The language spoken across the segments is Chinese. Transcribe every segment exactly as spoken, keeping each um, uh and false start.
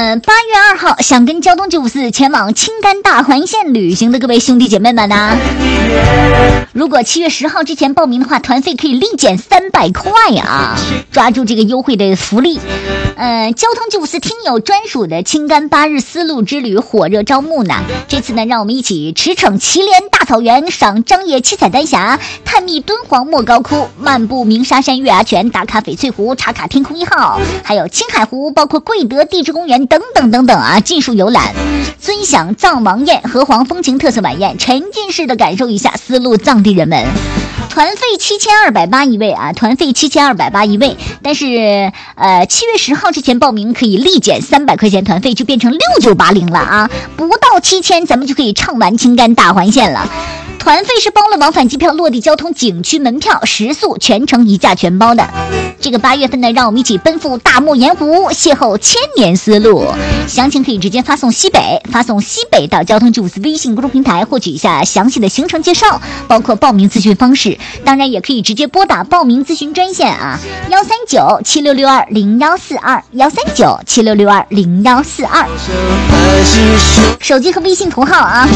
呃，八月二号想跟交通九五四前往青甘大环线旅行的各位兄弟姐妹们呢，如果七月十号之前报名的话，团费可以立减三百块啊！抓住这个优惠的福利。呃，交通九五四听友专属的青甘八日丝路之旅火热招募呢。这次呢，让我们一起驰骋祁连大草原，赏张掖七彩丹霞，探秘敦煌莫高窟，漫步鸣沙山月牙泉，打卡翡翠湖，查卡天空一号，还有青海湖，包括贵德地质公园等等等等啊，尽数游览，尊享藏王宴、河湟风情特色晚宴，沉浸式的感受一下丝路藏地人们。团费七千二百八一位啊，团费七千二百八一位，但是呃七月十号之前报名可以立减三百块钱，团费就变成六九八零了啊，不到七千咱们就可以畅玩青甘大环线了。团费是包了往返机票、落地交通、景区门票、食宿，全程一价全包的。这个八月份呢，让我们一起奔赴大漠盐湖，邂逅千年丝路。详情可以直接发送西北，发送西北到交通九五四微信公众平台，获取一下详细的行程介绍，包括报名咨询方式。当然也可以直接拨打报名咨询专线啊，幺三九七六六二零幺四二，幺三九七六六二零幺四二，手机和微信头号啊。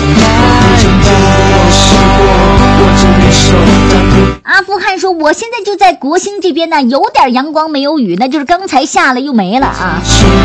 阿富汗说，我现在就在国兴这边呢，有点阳光没有雨，那就是刚才下了又没了啊。